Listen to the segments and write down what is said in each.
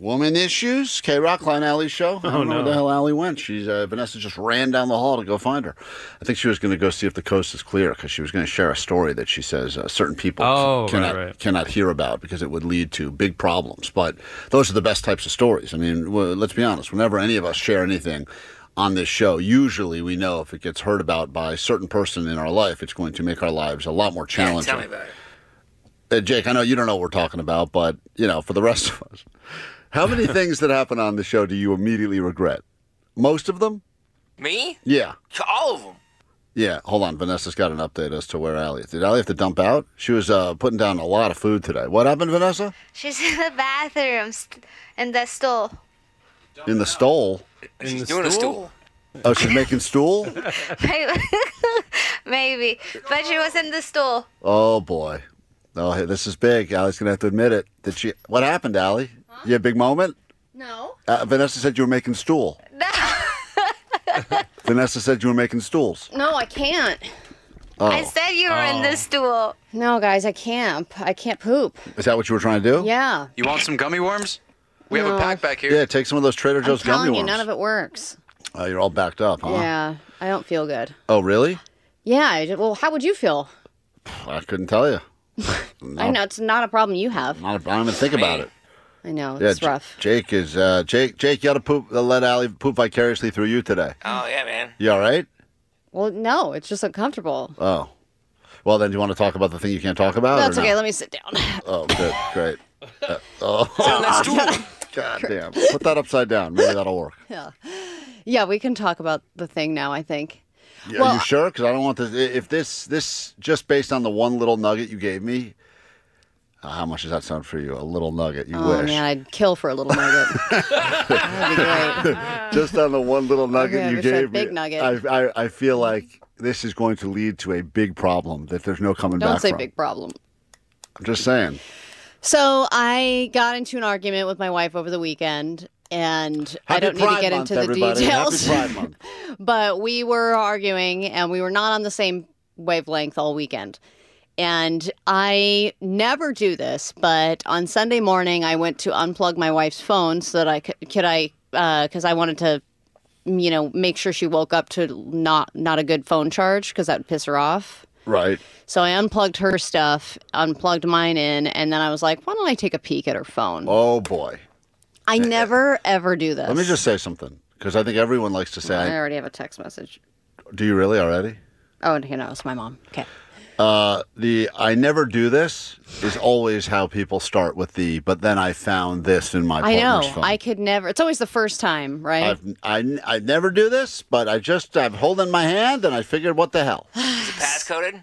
Woman issues. K-Rock, Klein Alley show. I don't know where the hell Allie went. Vanessa just ran down the hall to go find her. I think she was going to go see if the coast is clear because she was going to share a story that she says certain people cannot hear about because it would lead to big problems. But those are the best types of stories. I mean, let's be honest. Whenever any of us share anything on this show, usually we know if it gets heard about by a certain person in our life, it's going to make our lives a lot more challenging. Yeah, tell me about it. Jake, I know you don't know what we're talking about, but, for the rest of us, how many things that happen on the show do you immediately regret? Most of them? Me? Yeah. All of them. Yeah. Hold on. Vanessa's got an update as to where Allie is. Did Allie have to dump out? She was putting down a lot of food today. What happened, Vanessa? She's in the bathroom, in the stool. In the stole? She's doing a stool. Oh, she's making stool? Maybe. But she was in the stool. Oh, boy. Oh, hey, this is big. Allie's going to have to admit it. What happened, Allie? Huh? You had a big moment? No. Vanessa said you were making stool. No. Vanessa said you were making stools. No, I can't. Oh. I said you were in the stool. No, guys, I can't. I can't poop. Is that what you were trying to do? Yeah. You want some gummy worms? We have a pack back here. Yeah, take some of those Trader Joe's gummy worms. I'm telling you, none of it works. Oh, you're all backed up, huh? Yeah, I don't feel good. Oh, really? Yeah, well, how would you feel? I couldn't tell you. No. I know, it's not a problem you have. I don't even think about it. I know, it's rough. Jake, you got to poop. Let Allie poop vicariously through you today. Oh, yeah, man. You all right? Well, no, it's just uncomfortable. Oh. Well, then do you want to talk about the thing you can't talk about? That's okay, let me sit down. Oh, good, great. God damn. Put that upside down. Maybe that'll work. Yeah, we can talk about the thing now, I think. Yeah, are you sure? Because I don't want this. If this just based on the one little nugget you gave me, how much does that sound for you? A little nugget, you wish. Oh, man, I'd kill for a little nugget. That'd be great. Just on the one little nugget you gave me. Big nugget. I feel like this is going to lead to a big problem that there's no coming back from. Don't say big problem. I'm just saying. So I got into an argument with my wife over the weekend, and I don't need to get into the details. Happy Pride Month. But we were arguing, and we were not on the same wavelength all weekend. And I never do this, but on Sunday morning, I went to unplug my wife's phone so that I could because I wanted to, make sure she woke up to not a good phone charge because that would piss her off. Right. So I unplugged her stuff, unplugged mine in, and then I was like, why don't I take a peek at her phone? Oh, boy. I never, ever do this. Let me just say something, because I think everyone likes to say... I already have a text message. Do you really already? Oh, it's my mom. Okay. The I never do this is always how people start with but then I found this in my partner's phone. I could never. It's always the first time, right? I never do this, but I'm holding my hand and I figured, what the hell? Is it passcoded?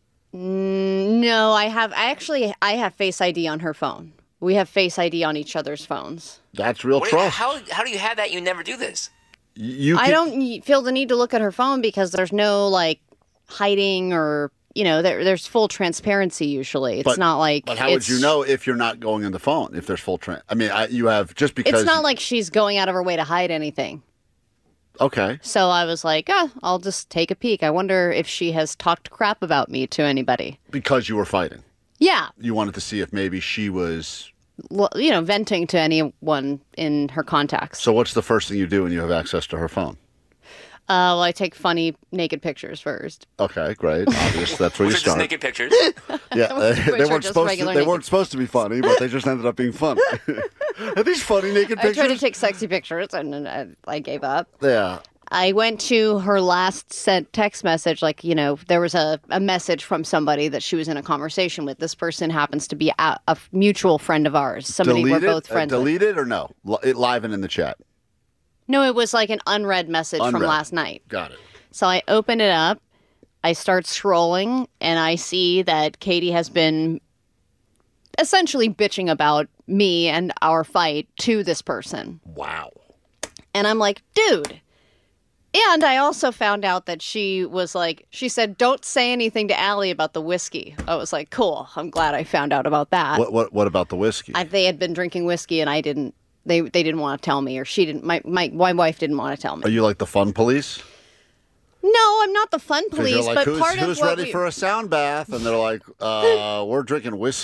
No, I have Face ID on her phone. We have Face ID on each other's phones. That's real trust. How do you have that? You never do this. I don't feel the need to look at her phone because there's no hiding or there's full transparency usually. It's not like. But how would you know if you're not going in the phone? If there's full you have just because. It's not like she's going out of her way to hide anything. Okay. So I was like, I'll just take a peek. I wonder if she has talked crap about me to anybody. Because you were fighting. Yeah. You wanted to see if maybe she was. Well, venting to anyone in her contacts. So what's the first thing you do when you have access to her phone? I take funny naked pictures first. Okay, great. Obvious. That's where you start. Naked pictures. Yeah, they weren't supposed to be funny, but they just ended up being funny. Are these funny naked pictures? I tried to take sexy pictures, and I gave up. Yeah. I went to her last sent text message, there was a message from somebody that she was in a conversation with. This person happens to be a mutual friend of ours. Somebody we're both friends with. Deleted or no? Live and in the chat? No, it was like an unread message from last night. Got it. So I open it up, I start scrolling, and I see that Katie has been essentially bitching about me and our fight to this person. Wow. And I'm like, dude. And I also found out that she said, don't say anything to Allie about the whiskey. I was like, cool. I'm glad I found out about that. What about the whiskey? They had been drinking whiskey and I didn't. They didn't want to tell me, or she didn't. My wife didn't want to tell me. Are you like the fun police? No, I'm not the fun police. Like, but part of who's ready for a sound bath? And they're like, we're drinking whiskey.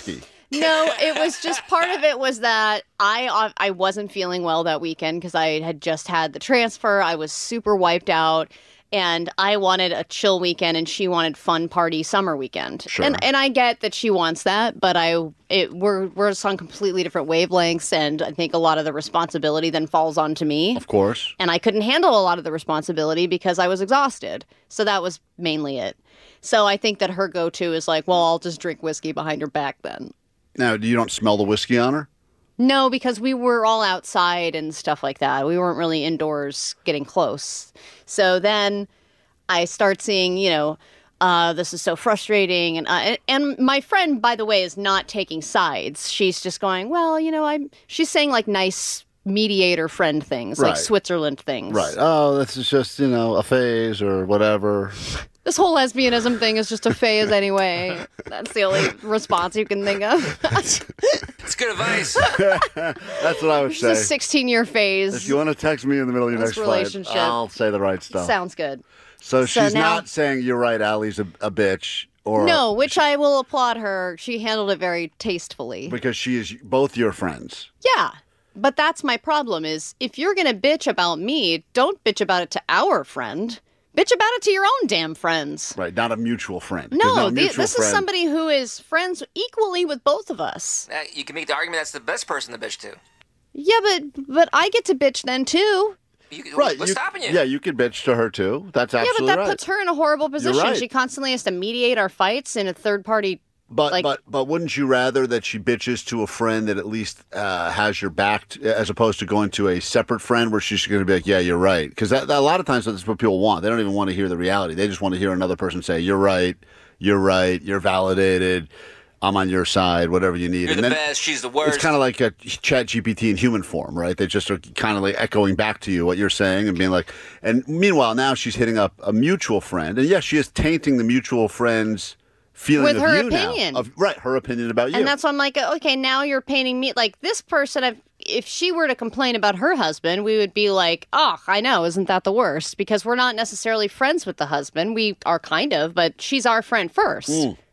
No, it was just part of it was that I wasn't feeling well that weekend because I had just had the transfer. I was super wiped out. And I wanted a chill weekend, and she wanted fun party summer weekend. Sure. And I get that she wants that, but we're just on completely different wavelengths, and I think a lot of the responsibility then falls onto me. Of course. And I couldn't handle a lot of the responsibility because I was exhausted. So that was mainly it. So I think that her go-to is like, well, I'll just drink whiskey behind her back then. Now, you don't smell the whiskey on her? No, because we were all outside and stuff like that. We weren't really indoors getting close. So then I start seeing, this is so frustrating. And my friend, by the way, is not taking sides. She's just going, well, she's saying like nice mediator friend things, like Switzerland things. Right. Oh, this is just, a phase or whatever. This whole lesbianism thing is just a phase anyway. That's the only response you can think of. It's good advice. That's what I would say. It's a 16-year phase. If you want to text me in the middle of your next relationship, fight, I'll say the right stuff. Sounds good. So she's not saying you're right, Allie's a bitch. No, which I will applaud her. She handled it very tastefully. Because she is both your friends. Yeah. But that's my problem is if you're going to bitch about me, don't bitch about it to our friend. Bitch about it to your own damn friends. Right, not a mutual friend. No, this is somebody who is friends equally with both of us. You can make the argument that's the best person to bitch to. Yeah, but I get to bitch then too. What's stopping you? Yeah, you can bitch to her too. That's absolutely right. Yeah, but that puts her in a horrible position. You're right. She constantly has to mediate our fights in a third party. But wouldn't you rather that she bitches to a friend that at least has your back, as opposed to going to a separate friend where she's going to be like, yeah, you're right? Because a lot of times that's what people want. They don't even want to hear the reality. They just want to hear another person say, you're right, you're validated, I'm on your side, whatever you need. You're the best, she's the worst. It's kind of like a ChatGPT in human form, right? They just are kind of like echoing back to you what you're saying and being like, and meanwhile, now she's hitting up a mutual friend. And yes, she is tainting the mutual friend's feeling with of her you opinion. Now. Her opinion about you. And that's why I'm like, okay, now you're painting me like this person. If she were to complain about her husband, we would be like, oh, I know, isn't that the worst? Because we're not necessarily friends with the husband. We are kind of, but she's our friend first.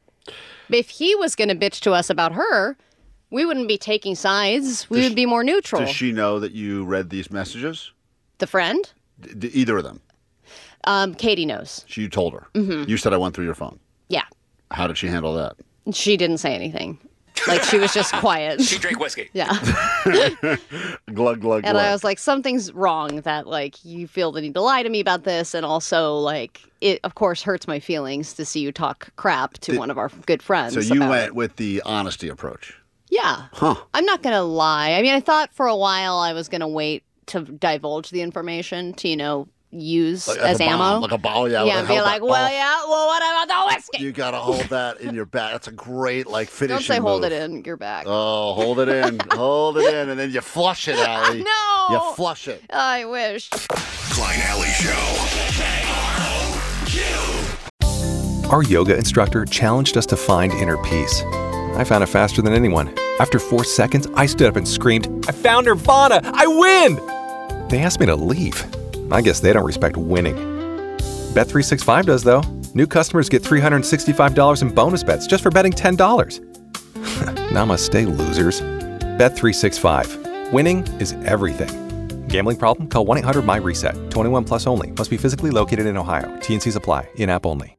If he was going to bitch to us about her, we wouldn't be taking sides. We would be more neutral. Does she know that you read these messages? The friend? Either of them? Katie knows. You told her? Mm-hmm. You said I went through your phone? Yeah. How did she handle that? She didn't say anything. Like, she was just quiet. She drank whiskey. Yeah. Glug, glug, glug. And I was like, something's wrong that, like, you feel the need to lie to me about this. And also, like, it, of course, hurts my feelings to see you talk crap to one of our good friends. So you went with the honesty approach? Yeah. Huh. I'm not going to lie. I mean, I thought for a while I was going to wait to divulge the information to, use like as ammo. Bomb, like a ball, yeah. Yeah, and be like, what about the whiskey? You got to hold that in your back. That's a great, finishing Don't say move. hold it in your back. Oh, hold it in. Hold it in, and then you flush it, Allie. No. You flush it. I wish. Klein Alley Show. Our yoga instructor challenged us to find inner peace. I found it faster than anyone. After 4 seconds, I stood up and screamed, I found Nirvana! I win! They asked me to leave. I guess they don't respect winning. Bet365 does, though. New customers get $365 in bonus bets just for betting $10. Namaste, losers. Bet365. Winning is everything. Gambling problem? Call 1-800-MY-RESET. 21 plus only. Must be physically located in Ohio. T&Cs apply. In-app only.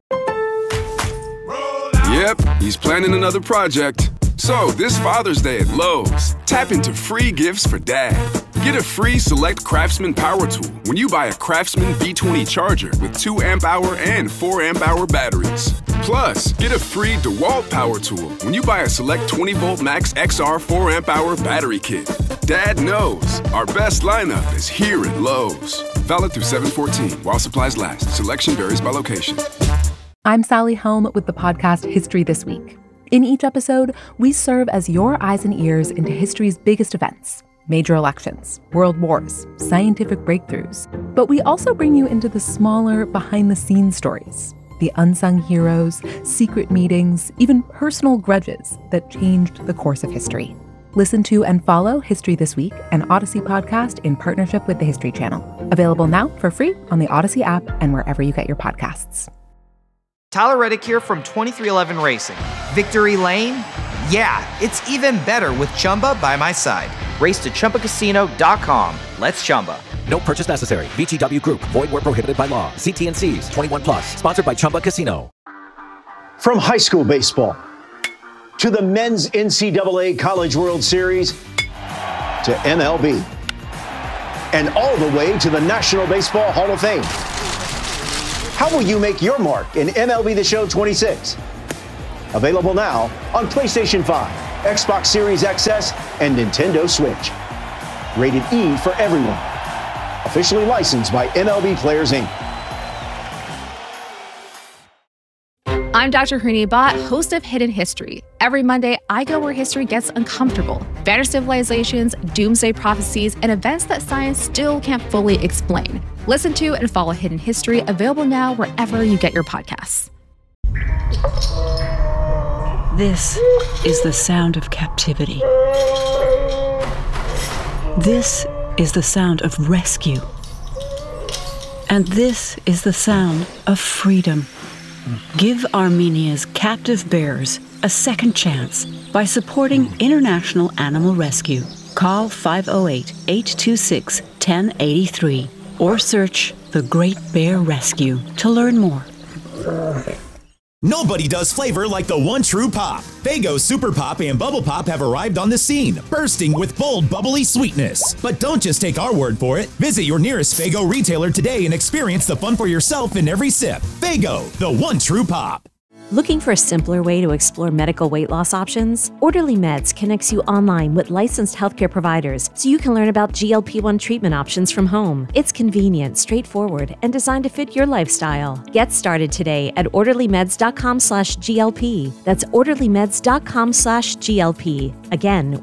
Yep, he's planning another project. So, this Father's Day at Lowe's, tap into free gifts for Dad. Get a free Select Craftsman power tool when you buy a Craftsman B20 charger with 2 amp-hour and 4 amp-hour batteries. Plus, get a free DeWalt power tool when you buy a Select 20-volt Max XR 4 amp-hour battery kit. Dad knows our best lineup is here at Lowe's. Valid through 7/14 while supplies last. Selection varies by location. I'm Sally Helm with the podcast History This Week. In each episode, we serve as your eyes and ears into history's biggest events. Major elections, world wars, scientific breakthroughs. But we also bring you into the smaller, behind-the-scenes stories. The unsung heroes, secret meetings, even personal grudges that changed the course of history. Listen to and follow History This Week, an Odyssey podcast in partnership with the History Channel. Available now for free on the Odyssey app and wherever you get your podcasts. Tyler Reddick here from 23XI Racing. Victory Lane? Yeah, it's even better with Chumba by my side. Race to ChumbaCasino.com. Let's Chumba. No purchase necessary. VGW Group. Void where prohibited by law. See T&Cs. 21 plus. Sponsored by Chumba Casino. From high school baseball to the men's NCAA College World Series to MLB and all the way to the National Baseball Hall of Fame. How will you make your mark in MLB The Show 26? Available now on PlayStation 5, Xbox Series XS, and Nintendo Switch. Rated E for everyone. Officially licensed by MLB Players, Inc. I'm Dr. Hooni Bhatt, host of Hidden History. Every Monday, I go where history gets uncomfortable. Vanished civilizations, doomsday prophecies, and events that science still can't fully explain. Listen to and follow Hidden History, available now wherever you get your podcasts. This is the sound of captivity. This is the sound of rescue. And this is the sound of freedom. Give Armenia's captive bears a second chance by supporting International Animal Rescue. Call 508-826-1083 or search The Great Bear Rescue to learn more. Nobody does flavor like the one true pop. Faygo Super Pop and Bubble Pop have arrived on the scene, bursting with bold, bubbly sweetness. But don't just take our word for it. Visit your nearest Faygo retailer today and experience the fun for yourself in every sip. Faygo, the one true pop. Looking for a simpler way to explore medical weight loss options? Orderly Meds connects you online with licensed healthcare providers so you can learn about GLP-1 treatment options from home. It's convenient, straightforward, and designed to fit your lifestyle. Get started today at orderlymeds.com/GLP. That's orderlymeds.com/GLP. Again,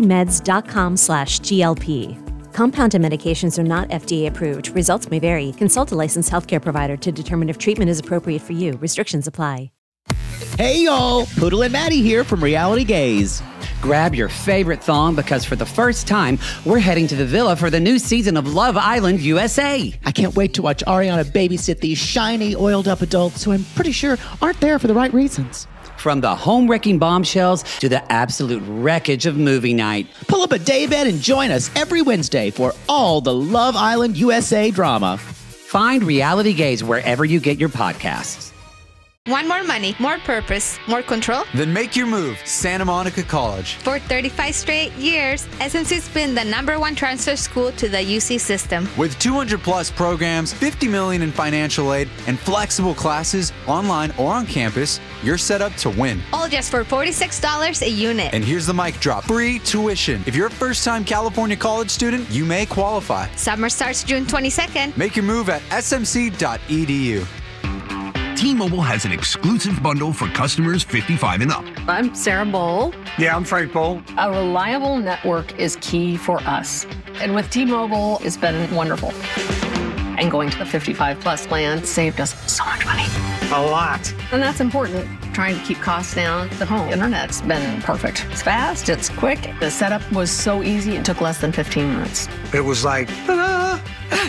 orderlymeds.com/GLP. Compounded medications are not FDA approved. Results may vary. Consult a licensed healthcare provider to determine if treatment is appropriate for you. Restrictions apply. Hey y'all, Poodle and Maddie here from Reality Gaze. Grab your favorite thong because for the first time, we're heading to the villa for the new season of Love Island USA. I can't wait to watch Ariana babysit these shiny, oiled-up adults who I'm pretty sure aren't there for the right reasons. From the home-wrecking bombshells to the absolute wreckage of movie night. Pull up a daybed and join us every Wednesday for all the Love Island USA drama. Find Reality Gaze wherever you get your podcasts. Want more money, more purpose, more control? Then make your move, Santa Monica College. For 35 straight years, SMC's been the #1 transfer school to the UC system. With 200 plus programs, $50 million in financial aid, and flexible classes online or on campus, you're set up to win. All just for $46 a unit. And here's the mic drop. Free tuition. If you're a first-time California college student, you may qualify. Summer starts June 22nd. Make your move at smc.edu. T-Mobile has an exclusive bundle for customers 55 and up. I'm Sarah Bowl. Yeah, I'm Frank Bowl. A reliable network is key for us. And with T-Mobile, it's been wonderful. And going to the 55 plus plan saved us so much money. A lot. And that's important. Trying to keep costs down. The home internet's been perfect. It's fast, it's quick. The setup was so easy, it took less than 15 minutes. It was like, ta-da!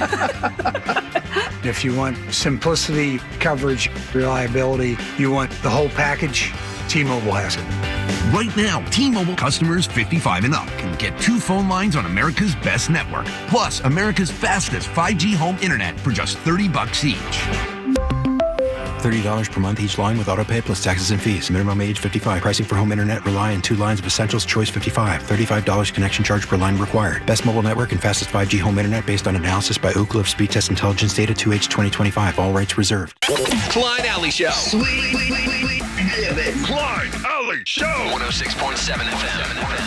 If you want simplicity, coverage, reliability, you want the whole package, T-Mobile has it. Right now, T-Mobile customers 55 and up can get 2 phone lines on America's best network, plus America's fastest 5G home internet for just $30 each. $30 per month each line with autopay plus taxes and fees. Minimum age 55. Pricing for home internet rely on 2 lines of Essentials Choice 55. $35 connection charge per line required. Best mobile network and fastest 5G home internet based on analysis by Ookla of Speed Test Intelligence data 2H 2025. All rights reserved. Klein Alley Show. Sweet. Klein Alley Show. 106.7 FM.